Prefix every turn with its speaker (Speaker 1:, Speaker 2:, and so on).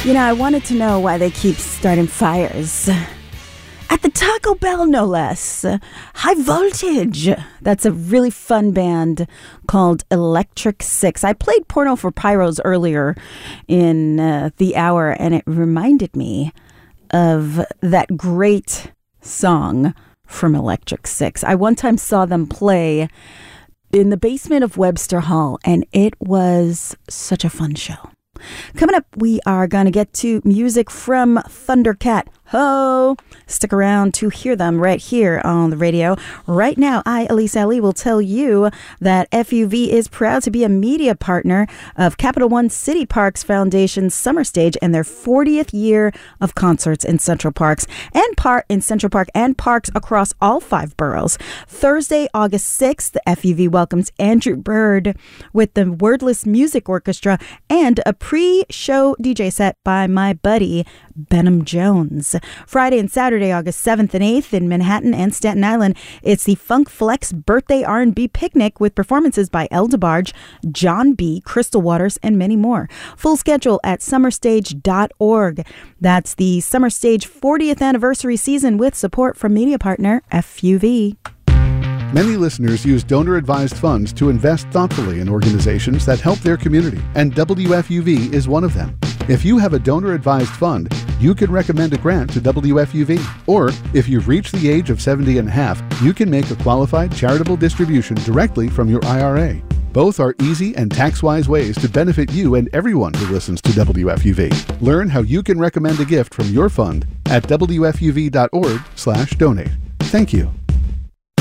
Speaker 1: I wanted to know why they keep starting fires. At the Taco Bell, no less. High Voltage. That's a really fun band called Electric Six. I played Porno for Pyros earlier in the hour, and it reminded me of that great song from Electric Six. I one time saw them play in the basement of Webster Hall, and it was such a fun show. Coming up, we are going to get to music from Thundercat. Ho! Stick around to hear them right here on the radio. Right now, I, Elise Ali, will tell you that FUV is proud to be a media partner of Capital One City Parks Foundation's Summer Stage and their 40th year of concerts in Central Parks and Central Park and parks across all 5 boroughs. Thursday, August 6th, the FUV welcomes Andrew Bird with the Wordless Music Orchestra and a pre-show DJ set by my buddy Benham Jones. Friday and Saturday, August 7th and 8th in Manhattan and Staten Island, it's the Funk Flex Birthday R&B Picnic with performances by El DeBarge, John B., Crystal Waters, and many more. Full schedule at summerstage.org. That's the Summer Stage 40th anniversary season with support from media partner FUV.
Speaker 2: Many listeners use donor-advised funds to invest thoughtfully in organizations that help their community, and WFUV is one of them. If you have a donor-advised fund, you can recommend a grant to WFUV. Or, if you've reached the age of 70 and a half, you can make a qualified charitable distribution directly from your IRA. Both are easy and tax-wise ways to benefit you and everyone who listens to WFUV. Learn how you can recommend a gift from your fund at WFUV.org/donate. Thank you.